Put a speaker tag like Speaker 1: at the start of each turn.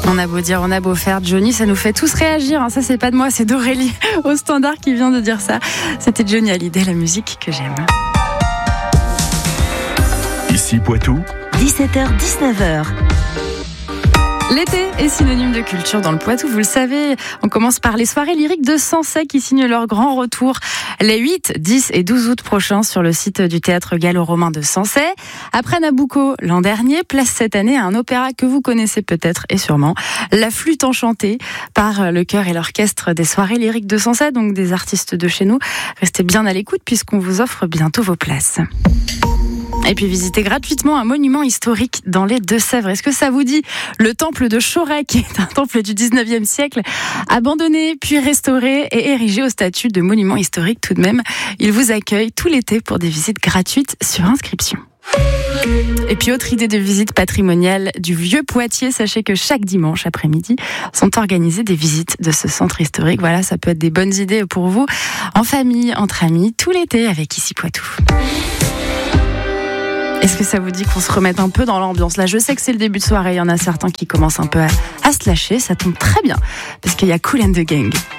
Speaker 1: On a beau dire, on a beau faire, Johnny, ça nous fait tous réagir. Ça, c'est pas de moi, c'est d'Aurélie au standard qui vient de dire ça. C'était Johnny Hallyday, la musique que j'aime.
Speaker 2: Ici Poitou,
Speaker 3: 17h-19h.
Speaker 1: L'été est synonyme de culture dans le Poitou, vous le savez. On commence par les soirées lyriques de Sancey qui signent leur grand retour les 8, 10 et 12 août prochains sur le site du théâtre gallo-romain de Sancey. Après Nabucco l'an dernier, place cette année à un opéra que vous connaissez peut-être et sûrement, La Flûte enchantée, par le chœur et l'orchestre des soirées lyriques de Sancey, donc des artistes de chez nous. Restez bien à l'écoute puisqu'on vous offre bientôt vos places. Et puis visitez gratuitement un monument historique dans les Deux-Sèvres. Est-ce que ça vous dit? Le temple de Chauray, qui est un temple du 19e siècle, abandonné, puis restauré et érigé au statut de monument historique tout de même. Il vous accueille tout l'été pour des visites gratuites sur inscription. Et puis autre idée de visite patrimoniale du Vieux Poitiers, sachez que chaque dimanche après-midi sont organisées des visites de ce centre historique. Voilà, ça peut être des bonnes idées pour vous, en famille, entre amis, tout l'été avec Ici Poitou. Est-ce que ça vous dit qu'on se remette un peu dans l'ambiance? Là, je sais que c'est le début de soirée, il y en a certains qui commencent un peu à se lâcher, ça tombe très bien, parce qu'il y a Kool and the Gang.